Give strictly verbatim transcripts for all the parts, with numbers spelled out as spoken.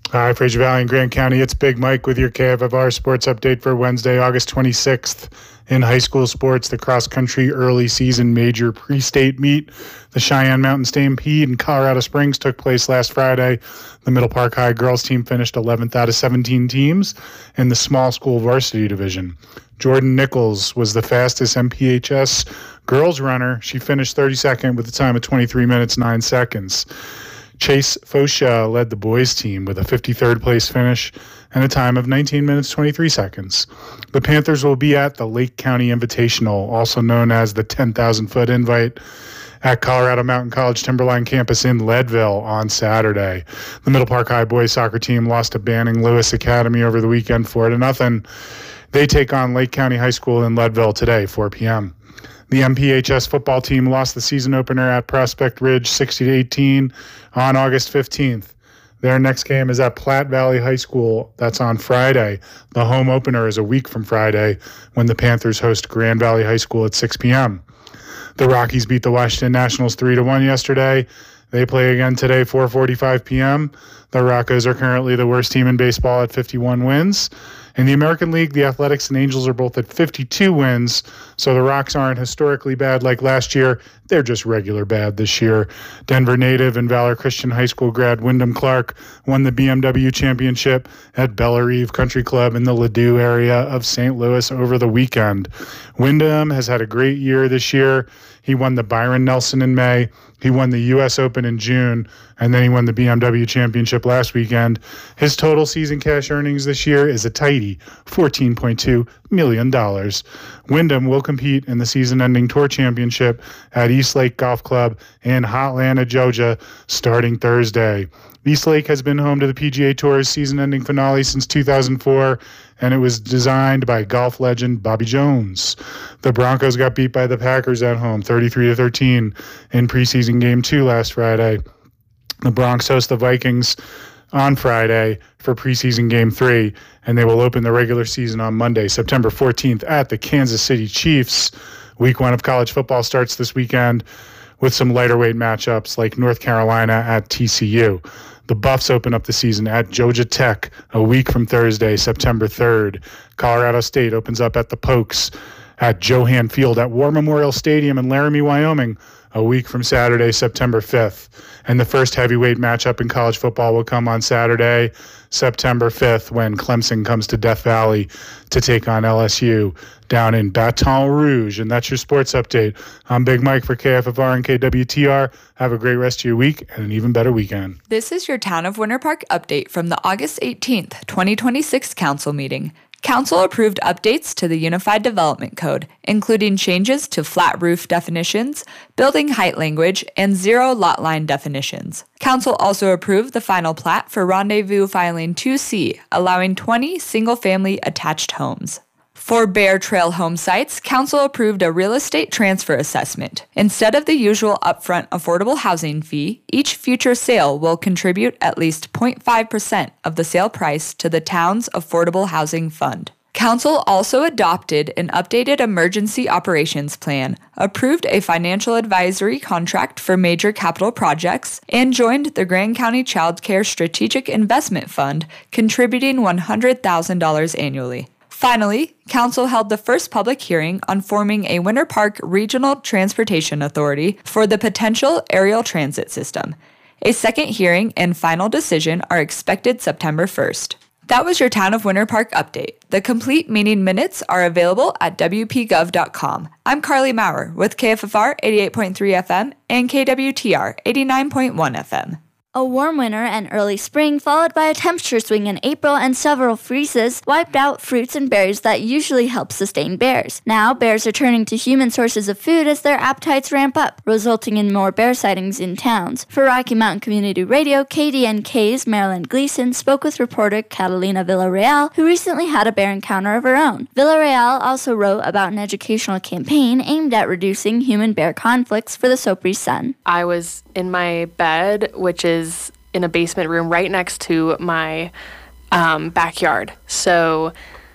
Hi, Fraser Valley and Grant County. It's Big Mike with your K F F R sports update for Wednesday, August twenty-sixth. In high school sports, the cross-country early season major pre-state meet, the Cheyenne Mountain Stampede in Colorado Springs, took place last Friday. The Middle Park High girls team finished eleventh out of seventeen teams in the small school varsity division. Jordan Nichols was the fastest M P H S girls runner. She finished thirty-second with a time of twenty-three minutes, nine seconds. Chase Fosha led the boys team with a fifty-third place finish and a time of nineteen minutes, twenty-three seconds. The Panthers will be at the Lake County Invitational, also known as the ten thousand foot Invite, at Colorado Mountain College Timberline campus in Leadville on Saturday. The Middle Park High boys soccer team lost to Banning Lewis Academy over the weekend four to nothing. They take on Lake County High School in Leadville today, four p.m. The M P H S football team lost the season opener at Prospect Ridge sixty to eighteen on August fifteenth. Their next game is at Platte Valley High School. That's on Friday. The home opener is a week from Friday when the Panthers host Grand Valley High School at six p.m. The Rockies beat the Washington Nationals three to one yesterday. They play again today, four forty-five p.m. The Rockos are currently the worst team in baseball at fifty-one wins. In the American League, the Athletics and Angels are both at fifty-two wins, so the Rocks aren't historically bad like last year. They're just regular bad this year. Denver native and Valor Christian High School grad Wyndham Clark won the B M W championship at Bellerive Country Club in the Ladue area of Saint Louis over the weekend. Wyndham has had a great year this year. He won the Byron Nelson in May. He won the U S Open in June, and then he won the B M W championship last weekend. His total season cash earnings this year is a tidy fourteen point two million dollars. Wyndham will compete in the season-ending tour championship at East Lake Golf Club in Hotlanta, Georgia, starting Thursday. East Lake has been home to the P G A Tour's season-ending finale since two thousand four, and it was designed by golf legend Bobby Jones. The Broncos got beat by the Packers at home, thirty-three to thirteen, in preseason game two last Friday. The Bronx host the Vikings on Friday for preseason game three, and they will open the regular season on Monday, September fourteenth, at the Kansas City Chiefs. Week one of college football starts this weekend with some lighter weight matchups like North Carolina at T C U. The Buffs open up the season at Georgia Tech a week from Thursday, September third. Colorado State opens up at the Pokes at Johan Field at War Memorial Stadium in Laramie, Wyoming, a week from Saturday, September fifth. And the first heavyweight matchup in college football will come on Saturday, September fifth, when Clemson comes to Death Valley to take on L S U down in Baton Rouge. And that's your sports update. I'm Big Mike for K F F R and K W T R. Have a great rest of your week and an even better weekend. This is your Town of Winter Park update from the August eighteenth, twenty twenty-six Council meeting. Council approved updates to the Unified Development Code, including changes to flat roof definitions, building height language, and zero lot line definitions. Council also approved the final plat for Rendezvous Filing two C, allowing twenty single-family attached homes. For Bear Trail home sites, Council approved a real estate transfer assessment. Instead of the usual upfront affordable housing fee, each future sale will contribute at least zero point five percent of the sale price to the town's Affordable Housing Fund. Council also adopted an updated emergency operations plan, approved a financial advisory contract for major capital projects, and joined the Grand County Child Care Strategic Investment Fund, contributing one hundred thousand dollars annually. Finally, Council held the first public hearing on forming a Winter Park Regional Transportation Authority for the potential aerial transit system. A second hearing and final decision are expected September first. That was your Town of Winter Park update. The complete meeting minutes are available at w p gov dot com. I'm Carly Maurer with K F F R eighty-eight point three F M and K W T R eighty-nine point one F M. A warm winter and early spring, followed by a temperature swing in April and several freezes, wiped out fruits and berries that usually help sustain bears. Now, bears are turning to human sources of food as their appetites ramp up, resulting in more bear sightings in towns. For Rocky Mountain Community Radio, K D N K's Marilyn Gleason spoke with reporter Catalina Villarreal, who recently had a bear encounter of her own. Villarreal also wrote about an educational campaign aimed at reducing human-bear conflicts for the Sopri Sun. I was in my bed, which is in a basement room right next to my um, backyard. So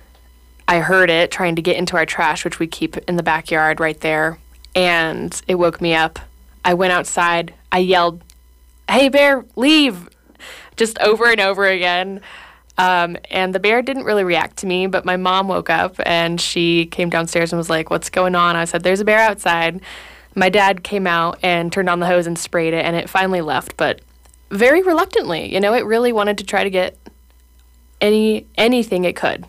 I heard it trying to get into our trash, which we keep in the backyard right there, and it woke me up. I went outside. I yelled, "Hey, bear, leave!" just over and over again. Um, and the bear didn't really react to me, but my mom woke up and she came downstairs and was like, "What's going on?" I said, "There's a bear outside." My dad came out and turned on the hose and sprayed it, and it finally left, but very reluctantly. You know, it really wanted to try to get any anything it could.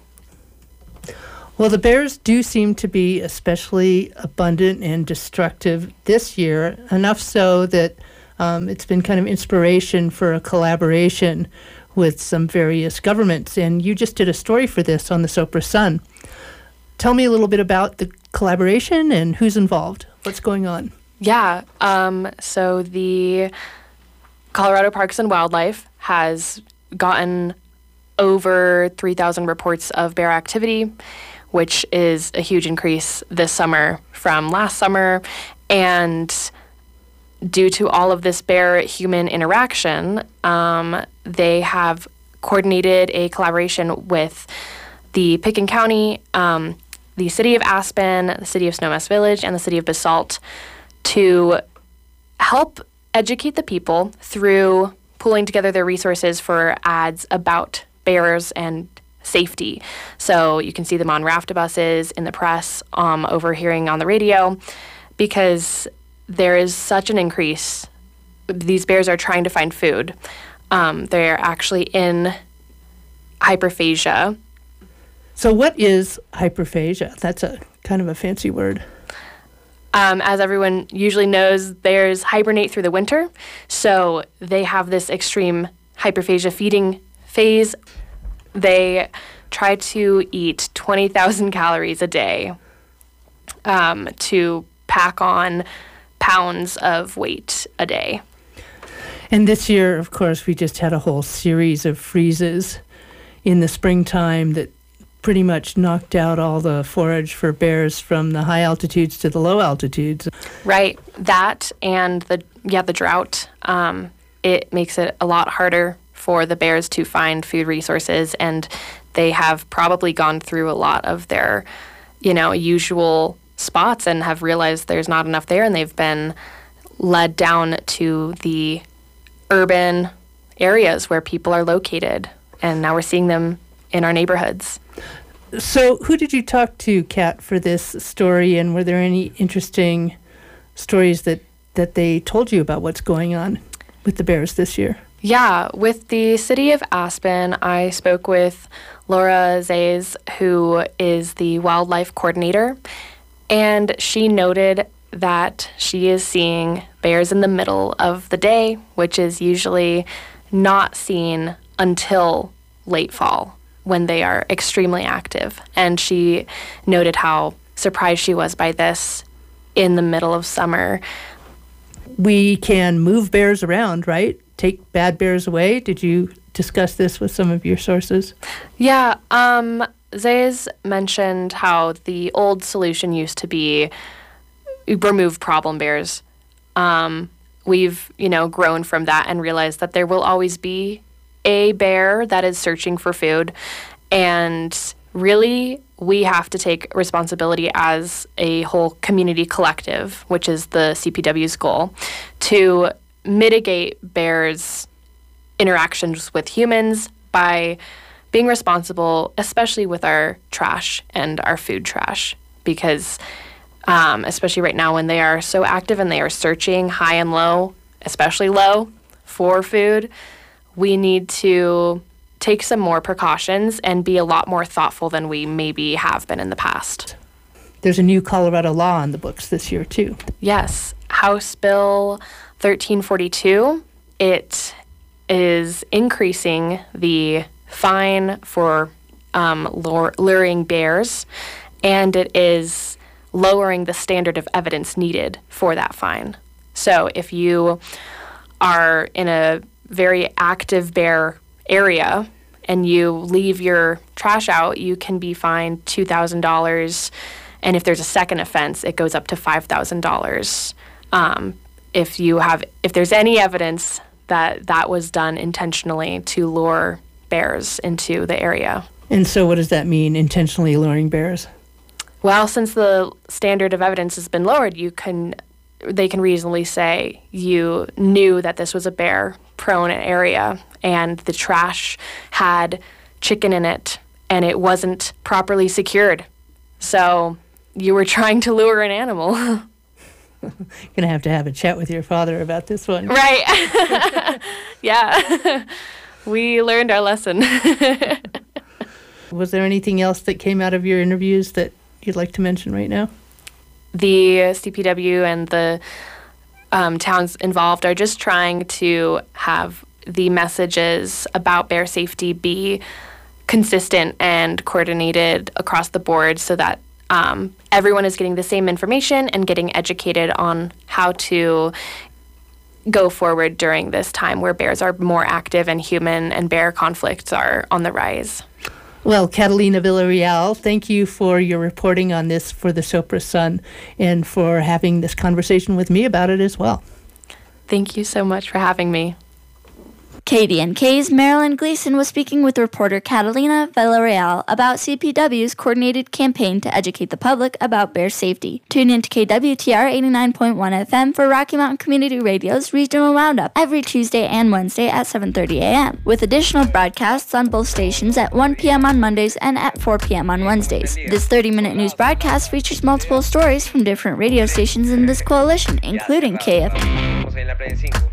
Well, the bears do seem to be especially abundant and destructive this year, enough so that um, it's been kind of inspiration for a collaboration with some various governments. And you just did a story for this on the Sopra Sun. Tell me a little bit about the collaboration and who's involved. What's going on? Yeah. Um, so the Colorado Parks and Wildlife has gotten over three thousand reports of bear activity, which is a huge increase this summer from last summer. And due to all of this bear-human interaction, um, they have coordinated a collaboration with the Pitkin County, um, the City of Aspen, the City of Snowmass Village, and the City of Basalt to help educate the people through pulling together their resources for ads about bears and safety. So you can see them on raft buses, in the press, um, overhearing on the radio, because there is such an increase. These bears are trying to find food. Um, they're actually in hyperphagia. So what is hyperphagia? That's a kind of a fancy word. Um, as everyone usually knows, bears hibernate through the winter. So they have this extreme hyperphagia feeding phase. They try to eat twenty thousand calories a day um, to pack on pounds of weight a day. And this year, of course, we just had a whole series of freezes in the springtime that pretty much knocked out all the forage for bears from the high altitudes to the low altitudes. Right. That and the yeah the drought. Um, it makes it a lot harder for the bears to find food resources, and they have probably gone through a lot of their, you know, usual spots and have realized there's not enough there, and they've been led down to the urban areas where people are located, and now we're seeing them in our neighborhoods. So who did you talk to, Kat, for this story, and were there any interesting stories that, that they told you about what's going on with the bears this year? Yeah, with the City of Aspen, I spoke with Laura Zayes, who is the wildlife coordinator, and she noted that she is seeing bears in the middle of the day, which is usually not seen until late fall when they are extremely active. And she noted how surprised she was by this in the middle of summer. We can move bears around, right? Take bad bears away. Did you discuss this with some of your sources? Yeah, um, Zayes mentioned how the old solution used to be remove problem bears. Um, we've, you know, grown from that and realized that there will always be a bear that is searching for food. And really, we have to take responsibility as a whole community collective, which is the C P W's goal, to mitigate bears' interactions with humans by being responsible, especially with our trash and our food trash, because um, especially right now when they are so active and they are searching high and low, especially low, for food, we need to take some more precautions and be a lot more thoughtful than we maybe have been in the past. There's a new Colorado law on the books this year, too. Yes, House Bill thirteen forty-two. It is increasing the fine for um, lure, luring bears, and it is lowering the standard of evidence needed for that fine. So if you are in a very active bear area and you leave your trash out, you can be fined two thousand dollars. And if there's a second offense, it goes up to five thousand dollars. Um, if you have, if there's any evidence that that was done intentionally to lure bears into the area. And so what does that mean, intentionally luring bears? Well, since the standard of evidence has been lowered, you can they can reasonably say you knew that this was a bear-prone area and the trash had chicken in it and it wasn't properly secured. So you were trying to lure an animal. Gonna have to have a chat with your father about this one. Right. Yeah. We learned our lesson. Was there anything else that came out of your interviews that you'd like to mention right now? The C P W and the um, towns involved are just trying to have the messages about bear safety be consistent and coordinated across the board so that um, everyone is getting the same information and getting educated on how to go forward during this time where bears are more active and human and bear conflicts are on the rise. Well, Catalina Villarreal, thank you for your reporting on this for the Sopris Sun and for having this conversation with me about it as well. Thank you so much for having me. K D N K's Marilyn Gleason was speaking with reporter Catalina Villarreal about C P W's coordinated campaign to educate the public about bear safety. Tune in to K W T R eighty-nine point one F M for Rocky Mountain Community Radio's Regional Roundup every Tuesday and Wednesday at seven thirty a.m., with additional broadcasts on both stations at one p.m. on Mondays and at four p.m. on Wednesdays. This thirty-minute news broadcast features multiple stories from different radio stations in this coalition, including K F M.